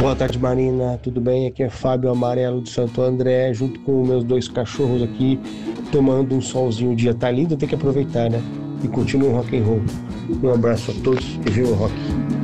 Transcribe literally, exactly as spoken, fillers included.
Boa tarde, Marina. Tudo bem? Aqui é Fábio Amarelo de Santo André, junto com meus dois cachorros aqui, tomando um solzinho. O dia tá lindo, tem que aproveitar, né? E continua o rock and roll. Um abraço a todos e viva o rock.